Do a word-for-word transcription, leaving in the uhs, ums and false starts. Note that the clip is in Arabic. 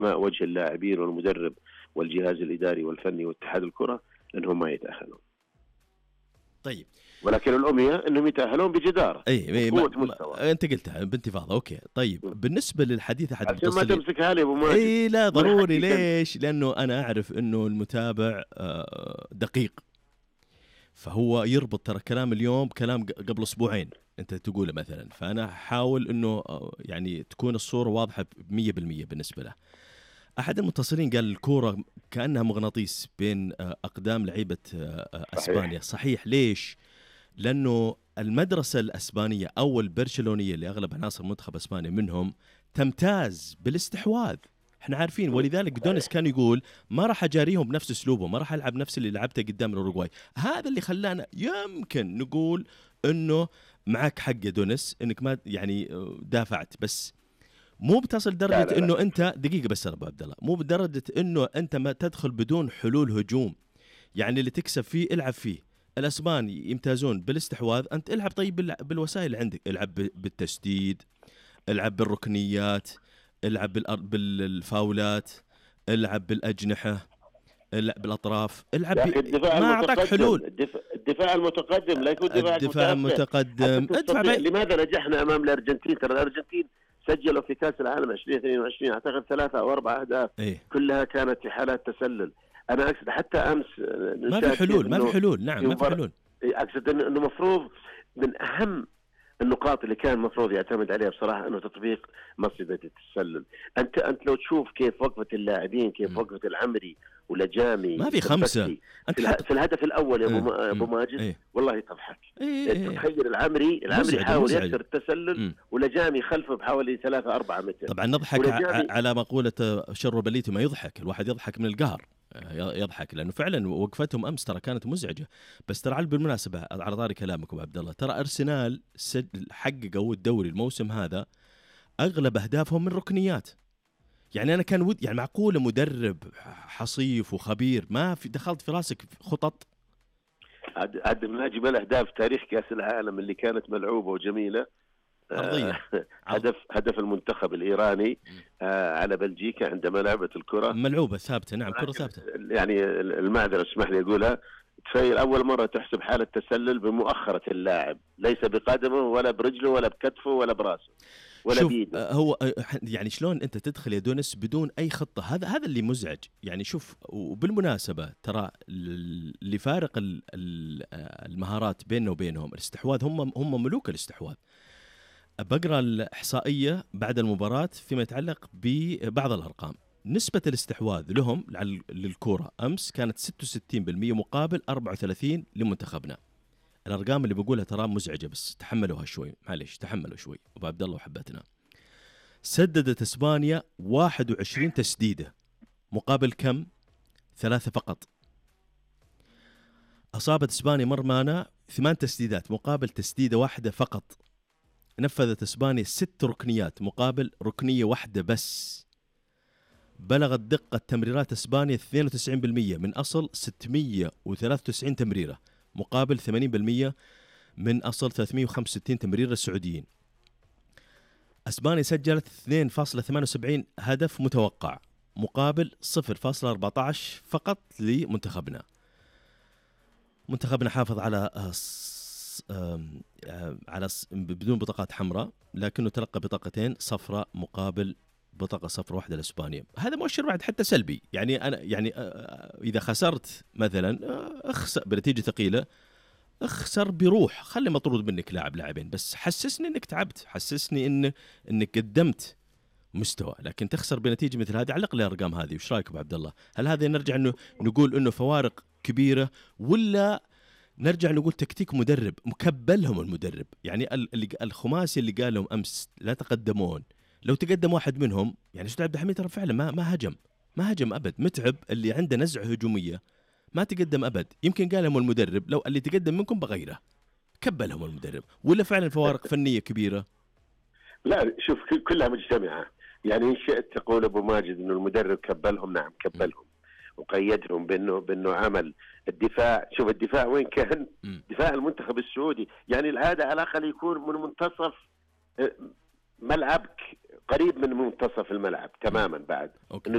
ماء وجه اللاعبين والمدرب والجهاز الإداري والفني واتحاد الكرة أنهم ما يتأهلون. طيب ولكن الأمية أنهم يتأهلون بجدارة اي وقوة مستوى. انت قلتها بانتفاضه. اوكي طيب م. بالنسبه للحديث احد عشان ما تمسكها لي ابو ماجد. اي لا ضروري. ليش؟ لانه انا اعرف انه المتابع دقيق، فهو يربط ترى كلام اليوم كلام قبل اسبوعين انت تقوله مثلا، فانا احاول انه يعني تكون الصوره واضحه مية بالمية بالنسبه له. احد المتصلين قال الكوره كانها مغناطيس بين اقدام لعيبه اسبانيا. صحيح. ليش؟ لانه المدرسه الاسبانيه او البرشلونيه اللي اغلب عناصر منتخب اسبانيا منهم تمتاز بالاستحواذ، احنا عارفين. ولذلك دونيس كان يقول ما راح اجاريهم بنفس اسلوبه، ما راح العب نفس اللي لعبته قدام الاوروغواي. هذا اللي خلانا يمكن نقول انه معك حق يا دونيس انك ما يعني دافعت، بس مو بتصل درجه لا لا لا. انه انت دقيقه بس يا ابو عبد الله، مو بدرجه انه انت ما تدخل بدون حلول هجوم. يعني اللي تكسب فيه العب فيه. الاسبان يمتازون بالاستحواذ، انت العب طيب بالوسائل اللي عندك، العب بالتسديد، العب بالركنيات، العب بالفاولات، العب بالاجنحه، العب بالاطراف، العب ما اعطاك حلول. الدفاع, الدفاع المتقدم لا يكون دفاع الدفاع المتقدم. ادفع بي... لماذا نجحنا امام الارجنتين؟ ترى الارجنتين سجلوا في كاس العالم ألفين واثنين وعشرين اعتقد ثلاثه او اربع اهداف إيه؟ كلها كانت في حالات تسلل. انا اقصد حتى امس ما في حلول ما في حلول نعم ما في حلول. اقصد انه مفروض من اهم النقاط اللي كان المفروض يعتمد عليها بصراحه انه تطبيق مصيدة التسلل. انت انت لو تشوف كيف وقفه اللاعبين، كيف وقفه العمري ولجامي ما في خمسه في, حت... في الهدف الاول يا ابو م... ابو ماجد ايه؟ والله تضحك. ايه تخيل العمري العمري حاول يكسر التسلل ولجامي خلفه بحوالي ثلاثة أربعة متر. طبعا نضحك ولجامي... على مقوله شر بليته ما يضحك، الواحد يضحك من القهر يضحك لانه فعلا وقفتهم امس ترى كانت مزعجه. بس ترى بالمناسبه على طاري كلامكم عبد الله، ترى ارسنال حققوا الدوري الموسم هذا اغلب اهدافهم من ركنيات. يعني انا كان ود يعني معقوله مدرب حصيف وخبير ما في دخلت في راسك خطط؟ عاد من اجمل اهداف تاريخ كاس العالم اللي كانت ملعوبه وجميله أرضية. آه هدف هدف المنتخب الايراني آه على بلجيكا عندما لعبت الكره ملعوبه ثابته. نعم كره ثابته. يعني المعذره اسمح لي اقولها، تخيل اول مره تحسب حاله تسلل بمؤخره اللاعب، ليس بقدمه ولا برجله ولا بكتفه ولا براسه ولا بيده. هو يعني شلون انت تدخل يا دونس بدون اي خطه؟ هذا هذا اللي مزعج. يعني شوف، وبالمناسبه ترى اللي فارق المهارات بيننا وبينهم الاستحواذ. هم هم ملوك الاستحواذ. بقرا الاحصائيه بعد المباراه فيما يتعلق ببعض الارقام. نسبه الاستحواذ لهم للكره امس كانت ستة وستين بالمئة مقابل أربعة وثلاثين لمنتخبنا. الارقام اللي بقولها ترى مزعجه، بس تحملوها شوي، معليش تحملوا شوي ابو عبد الله وحبتنا. سددت اسبانيا واحد وعشرين تسديده مقابل كم؟ ثلاثه فقط. اصابت اسبانيا مرمانا ثمان تسديدات مقابل تسديده واحده فقط. نفذت اسبانيا ست ركنيات مقابل ركنيه واحده بس. بلغت دقه تمريرات اسبانيا اثنين وتسعين بالمئة من اصل ستمئة وثلاثة وتسعين تمريره مقابل ثمانين بالمئة من أصل ثلاثمئة وخمسة وستين تمرير السعوديين. أسبانيا سجلت اثنين فاصلة ثمانية وسبعين هدف متوقع مقابل صفر فاصلة أربعة عشر فقط لمنتخبنا. منتخبنا حافظ على على بدون بطاقات حمراء، لكنه تلقى بطاقتين صفراء مقابل بطاقة صفر واحدة لإسبانيا. هذا مؤشر واحد حتى سلبي. يعني أنا يعني إذا خسرت مثلا أخسر بنتيجة ثقيلة، اخسر بروح، خلي مطرود منك لاعب لاعبين، بس حسسني انك تعبت، حسسني ان انك قدمت مستوى. لكن تخسر بنتيجه مثل هذه. علق لي الارقام هذه، وش رايك ابو عبد الله؟ هل هذا نرجع انه نقول انه فوارق كبيره، ولا نرجع نقول تكتيك مدرب مكبلهم المدرب؟ يعني الخماسي اللي قال لهم امس لا تقدمون، لو تقدم واحد منهم يعني استاذ عبد الحميد ترى فعلا ما ما هجم ما هجم ابد. متعب اللي عنده نزعه هجوميه ما تقدم ابد. يمكن قال لهم المدرب لو اللي تقدم منكم بغيره، كبلهم المدرب، ولا فعلا فوارق فنيه كبيره؟ لا شوف كلها مجتمعه. يعني ان شئت تقول ابو ماجد انه المدرب كبلهم، نعم كبلهم وقيدهم بانه بانه عمل الدفاع. شوف الدفاع وين كان؟ دفاع المنتخب السعودي. يعني العاده على الاقل يكون من منتصف ملعبك قريب من منتصف الملعب تماما بعد.